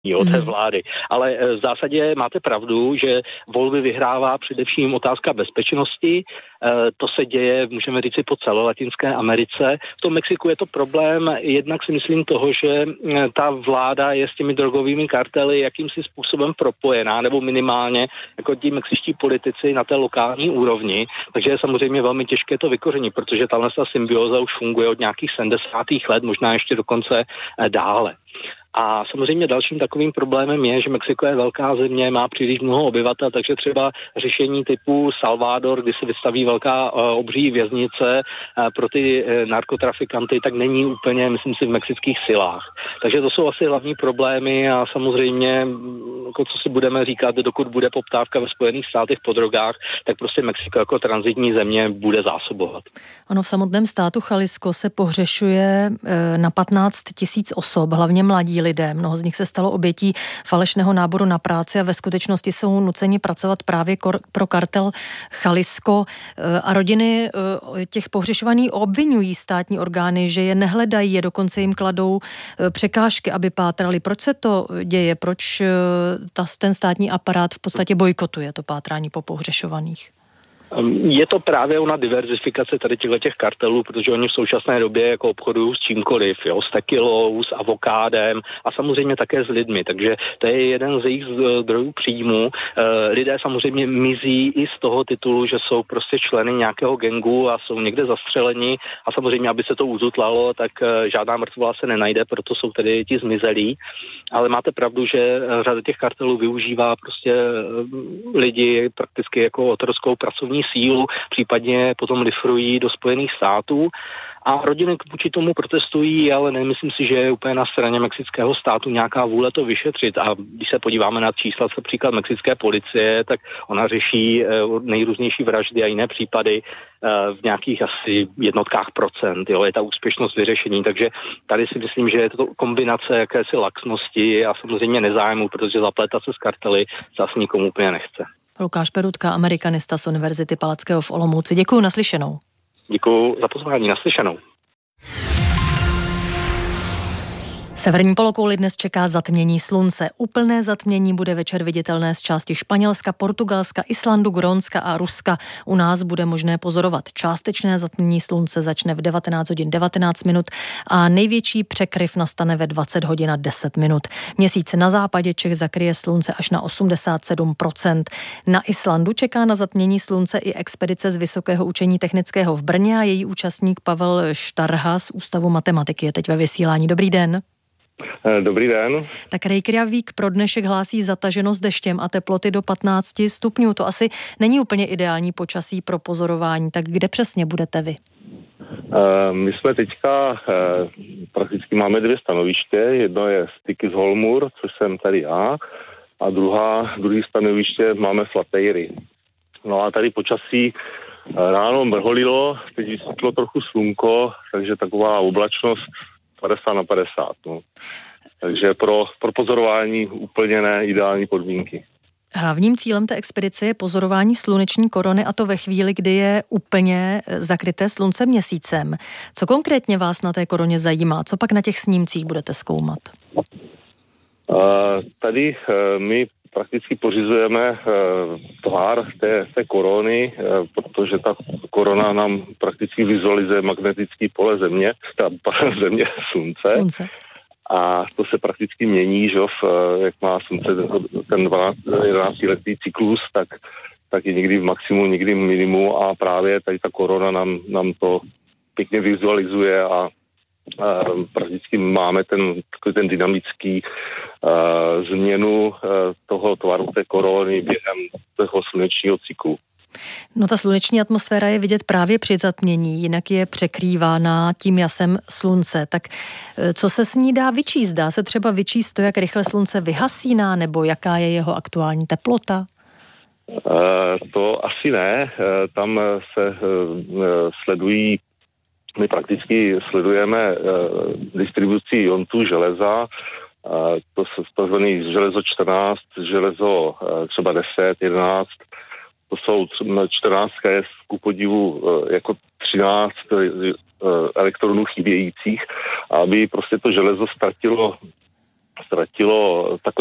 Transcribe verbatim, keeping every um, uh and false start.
od té vlády. Ale v zásadě máte pravdu, že volby vyhrává především otázka bezpečnosti. To se děje, můžeme říct, po celé Latinské Americe. V tom Mexiku je to problém, jednak si myslím toho, že ta vláda je s těmi drogovými kartely jakýmsi způsobem propojená, nebo minimálně jako ti mexičtí politici na té lokální úrovni. Takže je samozřejmě velmi těžké to vykořenit, protože tahle symbioza už funguje od nějakých sedmdesátých let, možná ještě dokonce dále. A samozřejmě dalším takovým problémem je, že Mexiko je velká země, má příliš mnoho obyvatel, takže třeba řešení typu Salvador, kdy se vystaví velká obří věznice pro ty narkotrafikanty, tak není úplně, myslím si, v mexických silách. Takže to jsou asi hlavní problémy a samozřejmě, jako co si budeme říkat, dokud bude poptávka ve Spojených státech po drogách, tak prostě Mexiko jako tranzitní země bude zásobovat. Ono v samotném státu Jalisco se pohřešuje na patnáct tisíc osob, hlavně mladí lidé. Mnoho z nich se stalo obětí falešného náboru na práci a ve skutečnosti jsou nuceni pracovat právě kor- pro kartel Jalisco a rodiny těch pohřešovaných obvinují státní orgány, že je nehledají, je dokonce jim kladou překážky, aby pátrali. Proč se to děje? Proč ta, ten státní aparát v podstatě bojkotuje to pátrání po pohřešovaných? Je to právě ona diverzifikace tady těch kartelů, protože oni v současné době jako obchodují s čímkoliv, jo, s tekilou, s avokádem a samozřejmě také s lidmi, takže to je jeden z jejich zdrojů příjmu. Lidé samozřejmě mizí i z toho titulu, že jsou prostě členy nějakého gangu a jsou někde zastřeleni a samozřejmě, aby se to uzutlalo, tak žádná mrtvola se nenajde, proto jsou tedy ti zmizelí, ale máte pravdu, že řada těch kartelů využívá prostě lidi prakticky jako otrockou pracovní sílu, případně potom lifrují do Spojených států a rodiny vůči tomu protestují, ale nemyslím si, že je úplně na straně mexického státu nějaká vůle to vyšetřit a když se podíváme na čísla, například mexické policie, tak ona řeší nejrůznější vraždy a jiné případy v nějakých asi jednotkách procent, jo, je ta úspěšnost vyřešení, takže tady si myslím, že je to kombinace jakési laxnosti a samozřejmě nezájmu, protože zaplétat se s kartely zase nikomu úplně nechce. Lukáš Perutka, amerikanista z Univerzity Palackého v Olomouci. Děkuju, naslyšenou. Děkuju za pozvání, naslyšenou. Severní polokouli dnes čeká zatmění slunce. Úplné zatmění bude večer viditelné z části Španělska, Portugalska, Islandu, Grónska a Ruska. U nás bude možné pozorovat částečné zatmění slunce, začne v devatenáct hodin devatenáct minut a největší překryv nastane ve dvacet hodin a deset minut. Měsíc na západě Čech zakryje slunce až na osmdesát sedm procent. Na Islandu čeká na zatmění slunce i expedice z Vysokého učení technického v Brně a její účastník Pavel Štarha z Ústavu matematiky je teď ve vysílání. Dobrý den. Dobrý den. Tak Reykjavík pro dnešek hlásí zataženost deštěm a teploty do patnáct stupňů. To asi není úplně ideální počasí pro pozorování. Tak kde přesně budete vy? My jsme teďka, prakticky máme dvě stanoviště. Jedno je Stykkishólmur, což jsem tady já, a druhá, druhý stanoviště máme Flateyri. No a tady počasí ráno mrholilo, teď vysvětlo trochu slunko, takže taková oblačnost padesát na padesát. No. Takže pro, pro pozorování úplně ne ideální podmínky. Hlavním cílem té expedice je pozorování sluneční korony a to ve chvíli, kdy je úplně zakryté sluncem měsícem. Co konkrétně vás na té koroně zajímá? Co pak na těch snímcích budete zkoumat? Uh, tady uh, my prakticky pořizujeme uh, tvár té, té korony, uh, protože ta korona nám prakticky vizualizuje magnetický pole země, ta země slunce. Slunce. A to se prakticky mění, že v, jak má slunce ten jedenáctiletý cyklus, tak, tak je někdy v maximu, někdy v minimu a právě tady ta korona nám, nám to pěkně vizualizuje a Uh, prakticky máme ten, ten dynamický uh, změnu uh, toho tvaru té korony během toho slunečního cyklu. No ta sluneční atmosféra je vidět právě při zatmění, jinak je překrývána tím jasem slunce. Tak co se s ní dá vyčíst? Dá se třeba vyčíst to, jak rychle slunce vyhasíná, nebo jaká je jeho aktuální teplota? Uh, to asi ne. Uh, tam se uh, sledují My prakticky sledujeme uh, distribuci iontů železa, uh, to jsou takzvaný železo čtrnáct, železo uh, třeba deset, jedenáct, to jsou čtrnáct je ku podivu uh, jako třináct uh, elektronů chybějících, aby prostě to železo ztratilo ztratilo takové